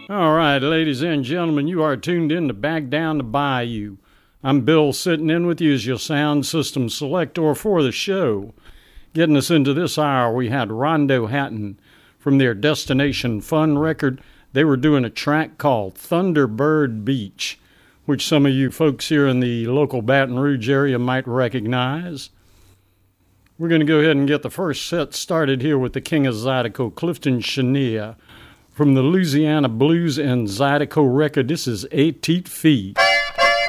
All right, ladies and gentlemen, you are tuned in to Back Down the Bayou. I'm Bill, sitting in with you as your sound system selector for the show. Getting us into this hour, we had Rondo Hatton from their Destination Fun record. They were doing a track called Thunderbird Beach, which some of you folks here in the local Baton Rouge area might recognize. We're going to go ahead and get the first set started here with the King of Zydeco, Clifton Chenier, from the Louisiana Blues and Zydeco record. This is 8 Feet.